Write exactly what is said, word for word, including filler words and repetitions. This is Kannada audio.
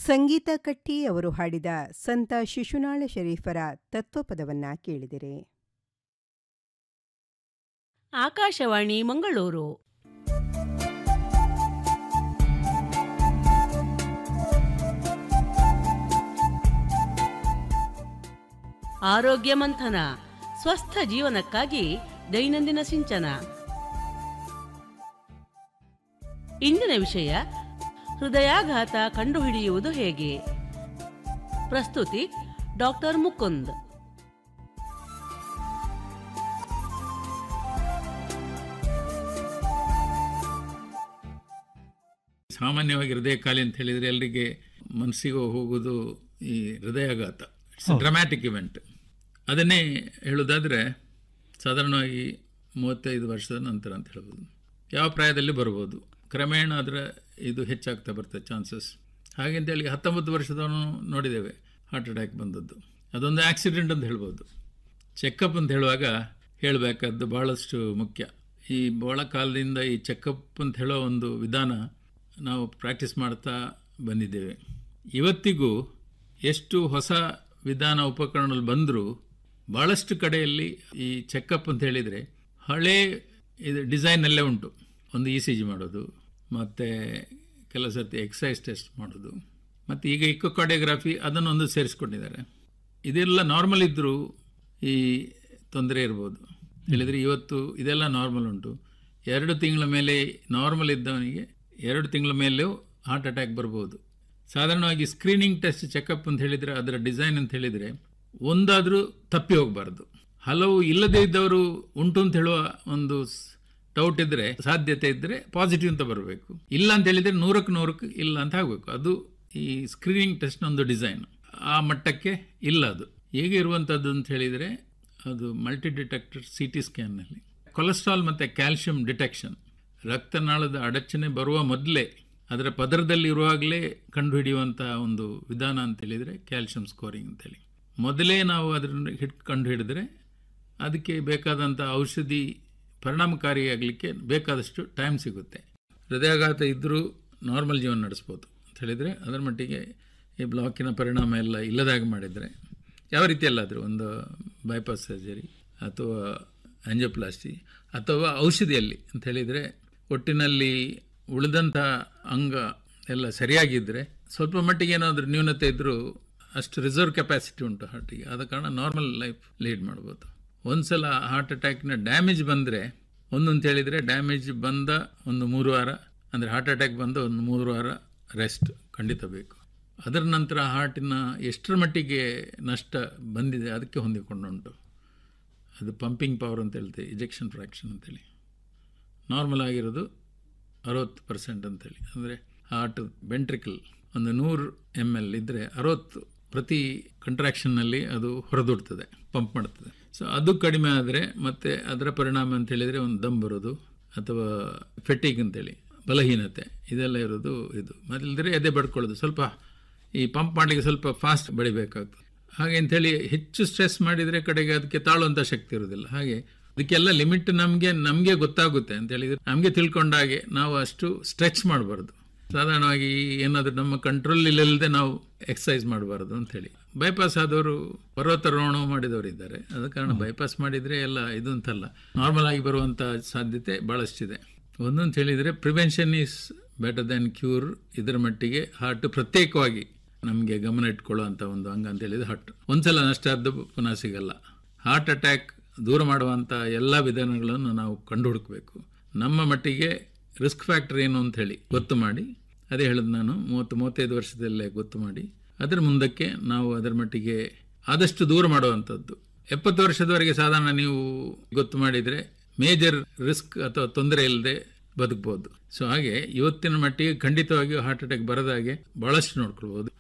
ಸಂಗೀತ ಕಟ್ಟಿ ಅವರು ಹಾಡಿದ ಸಂತ ಶಿಶುನಾಳ ಶರೀಫರ ತತ್ವಪದವನ್ನ ಕೇಳಿದಿರಿ. ಆಕಾಶವಾಣಿ ಮಂಗಳೂರು. ಆರೋಗ್ಯ ಮಂಥನ, ಸ್ವಸ್ಥ ಜೀವನಕ್ಕಾಗಿ ದೈನಂದಿನ ಸಿಂಚನ. ಇಂದಿನ ವಿಷಯ ಹೃದಯಾಘಾತ ಕಂಡುಹಿಡಿಯುವುದು ಹೇಗೆ. ಪ್ರಸ್ತುತಿ ಡಾಕ್ಟರ್ ಮುಕುಂದ್. ಸಾಮಾನ್ಯವಾಗಿ ಹೃದಯ ಕಾಲಿ ಅಂತ ಹೇಳಿದರೆ ಎಲ್ಲರಿಗೆ ಮನಸ್ಸಿಗೆ ಹೋಗುವುದು ಈ ಹೃದಯಾಘಾತ. It's dramatic event. ಅದನ್ನೇ ಹೇಳೋದಾದರೆ ಸಾಧಾರಣವಾಗಿ ಮೂವತ್ತೈದು ವರ್ಷದ ನಂತರ ಅಂತ ಹೇಳ್ಬೋದು. ಯಾವ ಪ್ರಾಯದಲ್ಲಿ ಬರ್ಬೋದು, ಕ್ರಮೇಣ ಅದರ ಇದು ಹೆಚ್ಚಾಗ್ತಾ ಬರ್ತದೆ ಚಾನ್ಸಸ್. ಹಾಗೆಂತೇಳಿ ಹತ್ತೊಂಬತ್ತು ವರ್ಷದವನು ನೋಡಿದ್ದೇವೆ ಹಾರ್ಟ್ ಅಟ್ಯಾಕ್ ಬಂದದ್ದು. ಅದೊಂದು ಆಕ್ಸಿಡೆಂಟ್ ಅಂತ ಹೇಳ್ಬೋದು. ಚೆಕಪ್ ಅಂತ ಹೇಳುವಾಗ ಹೇಳಬೇಕಾದ್ದು ಭಾಳಷ್ಟು ಮುಖ್ಯ. ಈ ಭಾಳ ಕಾಲದಿಂದ ಈ ಚೆಕಪ್ ಅಂತ ಹೇಳೋ ಒಂದು ವಿಧಾನ ನಾವು ಪ್ರಾಕ್ಟೀಸ್ ಮಾಡ್ತಾ ಬಂದಿದ್ದೇವೆ. ಇವತ್ತಿಗೂ ಎಷ್ಟು ಹೊಸ ವಿಧಾನ ಉಪಕರಣಗಳು ಬಂದರೂ ಭಾಳಷ್ಟು ಕಡೆಯಲ್ಲಿ ಈ ಚೆಕಪ್ ಅಂತ ಹೇಳಿದರೆ ಹಳೇ ಇದು ಡಿಸೈನಲ್ಲೇ ಉಂಟು. ಒಂದು ಇ ಸಿ ಜಿ ಮಾಡೋದು, ಮತ್ತು ಕೆಲವು ಸರ್ತಿ ಎಕ್ಸೈಸ್ ಟೆಸ್ಟ್ ಮಾಡೋದು, ಮತ್ತು ಈಗ ಇಕೋಕಾರ್ಡಿಯೋಗ್ರಫಿ ಅದನ್ನೊಂದು ಸೇರಿಸ್ಕೊಂಡಿದ್ದಾರೆ. ಇದೆಲ್ಲ ನಾರ್ಮಲ್ ಇದ್ದರೂ ಈ ತೊಂದರೆ ಇರ್ಬೋದು. ಹೇಳಿದರೆ ಇವತ್ತು ಇದೆಲ್ಲ ನಾರ್ಮಲ್ ಉಂಟು. ಎರಡು ತಿಂಗಳ ಮೇಲೆ ನಾರ್ಮಲ್ ಇದ್ದವನಿಗೆ ಎರಡು ತಿಂಗಳ ಮೇಲೂ ಹಾರ್ಟ್ ಅಟ್ಯಾಕ್ ಬರ್ಬೋದು. ಸಾಧಾರಣವಾಗಿ ಸ್ಕ್ರೀನಿಂಗ್ ಟೆಸ್ಟ್ ಚೆಕಪ್ ಅಂತ ಹೇಳಿದರೆ ಅದರ ಡಿಸೈನ್ ಅಂತ ಹೇಳಿದರೆ ಒಂದಾದರೂ ತಪ್ಪಿ ಹೋಗಬಾರ್ದು. ಹಲವು ಇಲ್ಲದೇ ಇದ್ದವರು ಉಂಟು ಅಂತ ಹೇಳುವ ಒಂದು ಡೌಟ್ ಇದ್ದರೆ, ಸಾಧ್ಯತೆ ಇದ್ದರೆ ಪಾಸಿಟಿವ್ ಅಂತ ಬರಬೇಕು. ಇಲ್ಲ ಅಂತ ಹೇಳಿದರೆ ನೂರಕ್ಕೆ ನೂರಕ್ಕೆ ಇಲ್ಲ ಅಂತ ಆಗಬೇಕು. ಅದು ಈ ಸ್ಕ್ರೀನಿಂಗ್ ಟೆಸ್ಟ್ನ ಒಂದು ಡಿಸೈನ್. ಆ ಮಟ್ಟಕ್ಕೆ ಇಲ್ಲ ಅದು. ಹೇಗೆ ಇರುವಂಥದ್ದು ಅಂತ ಹೇಳಿದರೆ ಅದು multi detector C T ಸ್ಕ್ಯಾನ್ನಲ್ಲಿ cholesterol ಮತ್ತು ಕ್ಯಾಲ್ಶಿಯಂ ಡಿಟೆಕ್ಷನ್, ರಕ್ತನಾಳದ ಅಡಚಣೆ ಬರುವ ಮೊದಲೇ ಅದರ ಪದರದಲ್ಲಿ ಇರುವಾಗಲೇ ಕಂಡುಹಿಡಿಯುವಂಥ ಒಂದು ವಿಧಾನ ಅಂತ ಹೇಳಿದರೆ ಕ್ಯಾಲ್ಶಿಯಂ ಸ್ಕೋರಿಂಗ್ ಅಂತೇಳಿ. ಮೊದಲೇ ನಾವು ಅದನ್ನು ಹಿಟ್ ಕಂಡು ಹಿಡಿದ್ರೆ ಅದಕ್ಕೆ ಬೇಕಾದಂಥ ಔಷಧಿ ಪರಿಣಾಮಕಾರಿಯಾಗಲಿಕ್ಕೆ ಬೇಕಾದಷ್ಟು ಟೈಮ್ ಸಿಗುತ್ತೆ. ಹೃದಯಾಘಾತ ಇದ್ದರೂ ನಾರ್ಮಲ್ ಜೀವನ ನಡೆಸ್ಬೋದು ಅಂತ ಹೇಳಿದರೆ ಅದರ ಮಟ್ಟಿಗೆ ಈ ಬ್ಲಾಕಿನ ಪರಿಣಾಮ ಎಲ್ಲ ಇಲ್ಲದಾಗಿ ಮಾಡಿದರೆ ಯಾವ ರೀತಿಯಲ್ಲಾದರೂ ಒಂದು ಬೈಪಾಸ್ ಸರ್ಜರಿ ಅಥವಾ ಆಂಜಿಯೋಪ್ಲಾಸ್ಟಿ ಅಥವಾ ಔಷಧಿಯಲ್ಲಿ ಅಂತ ಹೇಳಿದರೆ ಒಟ್ಟಿನಲ್ಲಿ ಉಳಿದಂಥ ಅಂಗ ಎಲ್ಲ ಸರಿಯಾಗಿದ್ದರೆ ಸ್ವಲ್ಪ ಮಟ್ಟಿಗೆ ಏನಾದರೂ ನ್ಯೂನತೆ ಇದ್ದರೂ ಅಷ್ಟು ರಿಸರ್ವ್ ಕೆಪಾಸಿಟಿ ಉಂಟು ಹಾರ್ಟಿಗೆ. ಆದ ಕಾರಣ ನಾರ್ಮಲ್ ಲೈಫ್ ಲೀಡ್ ಮಾಡ್ಬೋದು. ಒಂದು ಸಲ ಹಾರ್ಟ್ ಅಟ್ಯಾಕ್ನ ಡ್ಯಾಮೇಜ್ ಬಂದರೆ ಒಂದು ಅಂತ ಹೇಳಿದರೆ ಡ್ಯಾಮೇಜ್ ಬಂದ ಒಂದು ಮೂರು ವಾರ ಅಂದರೆ ಹಾರ್ಟ್ ಅಟ್ಯಾಕ್ ಬಂದ ಒಂದು ಮೂರು ವಾರ ರೆಸ್ಟ್ ಖಂಡಿತ ಬೇಕು. ಅದರ ನಂತರ ಹಾರ್ಟಿನ ಎಷ್ಟರ ಮಟ್ಟಿಗೆ ನಷ್ಟ ಬಂದಿದೆ ಅದಕ್ಕೆ ಹೊಂದಿಕೊಂಡುಂಟು. ಅದು ಪಂಪಿಂಗ್ ಪವರ್ ಅಂತ ಹೇಳ್ತೇವೆ, ಇಜೆಕ್ಷನ್ ಫ್ರ್ಯಾಕ್ಷನ್ ಅಂತೇಳಿ. ನಾರ್ಮಲ್ ಆಗಿರೋದು ಅರವತ್ತು ಪರ್ಸೆಂಟ್ ಅಂತೇಳಿ. ಅಂದರೆ ಹಾರ್ಟ್ ವೆಂಟ್ರಿಕಲ್ ಒಂದು ನೂರು ಎಮ್ ಎಲ್ ಇದ್ದರೆ ಅರವತ್ತು ಪ್ರತಿ ಕಂಟ್ರಾಕ್ಷನ್ನಲ್ಲಿ ಅದು ಹೊರದೂಡ್ತದೆ, ಪಂಪ್ ಮಾಡ್ತದೆ. ಸೊ ಅದು ಕಡಿಮೆ ಆದರೆ ಮತ್ತು ಅದರ ಪರಿಣಾಮ ಅಂತ ಹೇಳಿದರೆ ಒಂದು ದಮ್ ಬರೋದು ಅಥವಾ ಫೆಟಿಗ್ ಅಂತೇಳಿ ಬಲಹೀನತೆ ಇದೆಲ್ಲ ಇರೋದು. ಇದು ಮೊದಲಿದ್ರೆ ಎದೆ ಬಡ್ಕೊಳ್ಳೋದು, ಸ್ವಲ್ಪ ಈ ಪಂಪ್ ಮಾಡಲಿಕ್ಕೆ ಸ್ವಲ್ಪ ಫಾಸ್ಟ್ ಬಡಿಬೇಕಾಗ್ತದೆ. ಹಾಗೆ ಅಂಥೇಳಿ ಹೆಚ್ಚು ಸ್ಟ್ರೆಸ್ ಮಾಡಿದರೆ ಕಡೆಗೆ ಅದಕ್ಕೆ ತಾಳುವಂಥ ಶಕ್ತಿ ಇರೋದಿಲ್ಲ. ಹಾಗೆ ಅದಕ್ಕೆಲ್ಲ ಲಿಮಿಟ್ ನಮಗೆ ನಮಗೆ ಗೊತ್ತಾಗುತ್ತೆ ಅಂತ ಹೇಳಿದರೆ ನಮಗೆ ತಿಳ್ಕೊಂಡಾಗೆ ನಾವು ಅಷ್ಟು ಸ್ಟ್ರೆಚ್ ಮಾಡಬಾರ್ದು. ಸಾಧಾರಣವಾಗಿ ಏನಾದರೂ ನಮ್ಮ ಕಂಟ್ರೋಲ್ ಇಲ್ಲದೆ ನಾವು ಎಕ್ಸಸೈಸ್ ಮಾಡಬಾರ್ದು ಅಂಥೇಳಿ. ಬೈಪಾಸ್ ಆದವರು ಪರ್ವತಾರೋಹಣ ಮಾಡಿದವರು ಇದ್ದಾರೆ. ಆದ ಕಾರಣ ಬೈಪಾಸ್ ಮಾಡಿದರೆ ಎಲ್ಲ ಇದು ಅಂತಲ್ಲ, ನಾರ್ಮಲ್ ಆಗಿ ಬರುವಂಥ ಸಾಧ್ಯತೆ ಭಾಳಷ್ಟಿದೆ. ಒಂದಂತ ಹೇಳಿದರೆ prevention is better than cure. ಇದರ ಮಟ್ಟಿಗೆ ಹಾರ್ಟ್ ಪ್ರತ್ಯೇಕವಾಗಿ ನಮಗೆ ಗಮನ ಇಟ್ಕೊಳ್ಳುವಂಥ ಒಂದು ಅಂಗ ಅಂತ ಹೇಳಿದರೆ ಹಾರ್ಟ್. ಒಂದ್ಸಲ ನಷ್ಟ ಆದ್ದು ಪುನಃ ಸಿಗಲ್ಲ. ಹಾರ್ಟ್ ಅಟ್ಯಾಕ್ ದೂರ ಮಾಡುವಂಥ ಎಲ್ಲ ವಿಧಾನಗಳನ್ನು ನಾವು ಕಂಡು ಹುಡುಕಬೇಕು. ನಮ್ಮ ಮಟ್ಟಿಗೆ ರಿಸ್ಕ್ ಫ್ಯಾಕ್ಟರ್ ಏನು ಅಂತ ಹೇಳಿ ಗೊತ್ತು ಮಾಡಿ, ಅದೇ ಹೇಳಿದ್ ನಾನು ಮೂವತ್ತು ಮೂವತ್ತೈದು ವರ್ಷದಲ್ಲೇ ಗೊತ್ತು ಮಾಡಿ ಅದರ ಮುಂದಕ್ಕೆ ನಾವು ಅದರ ಮಟ್ಟಿಗೆ ಆದಷ್ಟು ದೂರ ಮಾಡುವಂಥದ್ದು. ಎಪ್ಪತ್ತು ವರ್ಷದವರೆಗೆ ಸಾಧಾರಣ ನೀವು ಗೊತ್ತು ಮಾಡಿದರೆ ಮೇಜರ್ ರಿಸ್ಕ್ ಅಥವಾ ತೊಂದರೆ ಇಲ್ಲದೆ ಬದುಕ್ಬೋದು. ಸೊ ಹಾಗೆ ಇವತ್ತಿನ ಮಟ್ಟಿಗೆ ಖಂಡಿತವಾಗಿಯೂ ಹಾರ್ಟ್ ಅಟ್ಯಾಕ್ ಬರದಾಗೆ ಭಾಳಷ್ಟು ನೋಡ್ಕೊಳ್ಬೋದು.